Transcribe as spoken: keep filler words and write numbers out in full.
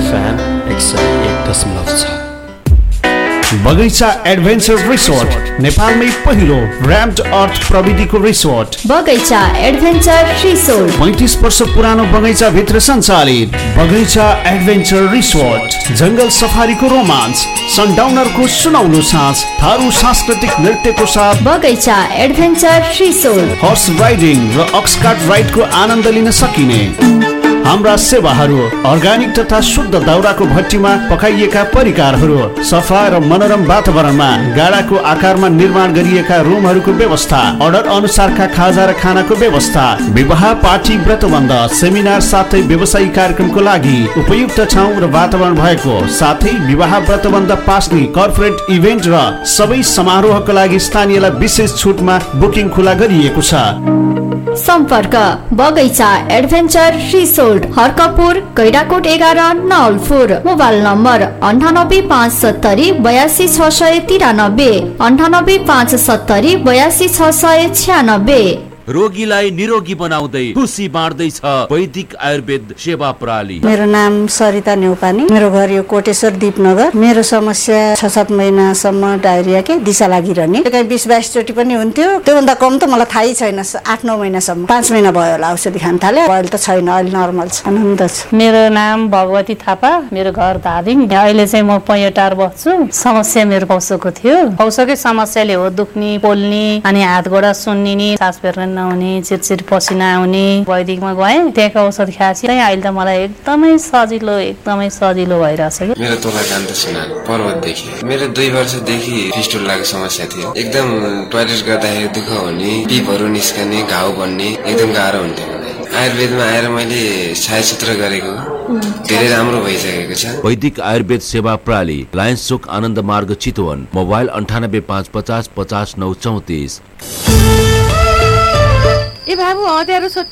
FM एक सय एक दशमलव छ। बगैंचा एडभेन्चर रिसोर्ट नेपालमै पहिलो र्याम्ड अर्थ प्रविधिको रिसोर्ट बगैंचा एडभेन्चर रिसोर्ट पैंतीस वर्ष पुरानो बगैंचा भित्र सञ्चालित बगैंचा एडभेन्चर रिसोर्ट जंगल सफारीको रोमाञ्च, सनडाउनरको सुनौलो साँझ, थारू सांस्कृतिक नृत्यको साथ बगैंचा एडभेन्चर रिसोर्ट, हर्स राइडिङ र अक्सकार्ट राइडको आनन्द लिन सकिने हाम्रा सेवाहरू अर्ग्यानिक तथा शुद्ध दाउराको भट्टीमा पकाइएका परिकारहरू, सफा र मनोरम वातावरणमा गाडाको आकारमा निर्माण गरिएका रुमहरूको व्यवस्था, अर्डर अनुसारका खाजा र खानाको व्यवस्था, विवाह पार्टी व्रतबन्ध सेमिनार साथै व्यवसायिक कार्यक्रमको लागि उपयुक्त ठाउँ र वातावरण भएको साथै विवाह व्रतबन्ध पास्ने कर्पोरेट इभेन्ट र सबै समारोहका लागि स्थानीयलाई विशेष छुटमा बुकिङ खुला गरिएको छ। सम्पर्क बगैंचा एडभेन्चर रिसोर्ट, हर्कपुर, कैराकोट एघार, नवलपुर। मोबाइल नम्बर अन्ठानब्बे पाँच सत्तरी बयासी छ सय तिरानब्बे, अन्ठानब्बे पाँच सत्तरी बयासी छ सय छ्यानब्बे। रोगीलाई निरोगी बनाउँदै खुसी बाँड्दैछ वैदिक आयुर्वेद सेवा प्रणाली। मेरो नाम सरिता नेउपानी, मेरो घर यो कोटेश्वर दीपनगर। मेरो समस्या छ सात महिनासम्म डायरिया के दिशा लागिरहने, कहीँ बिस बाइस चोटि पनि हुन्थ्यो। त्योभन्दा कम त मलाई थाहै छैन। आठ नौ महिनासम्म, पाँच महिना भयो होला औषधि खान थाले। अहिले त छैन, अहिले नर्मल छ, आनन्द छ। मेरो नाम भगवती थापा, मेरो घर धादिङ। अहिले चाहिँ म पैँटार बस्छु। समस्या मेरो पौसोको थियो। पौसोकै समस्याले हो दुख्ने, पोल्ने, अनि हात गोडा सुन्निने, सास फेर्न नहुने, चिरचिर पसिना आउने। वैदिकमा गएँ, त्यहाँको औषध खाएपछि अहिले त मलाई एकदमै सजिलो एकदमै सजिलो भइरहेछ। मेरो तोला कान्त सुना पर्वतदेखि मेरो दुई वर्षदेखि फिस्टुलाको समस्या थियो। एकदम टोयलेट गर्दाखेरि दुःख हुने, पिपहरू निस्कने, घाउ बन्ने, एकदम गाह्रो हुन्थ्यो मलाई। आयुर्वेदमा आएर मैले छायासूत्र गरेको धेरै राम्रो भइसकेको छ। वैदिक आयुर्वेद सेवा प्रणाली, लायन्स चोक आनन्द मार्ग चितवन। मोबाइल अन्ठानब्बे पाँच पचास पचास नौ चौतिस। ए बाबु अँध्यारो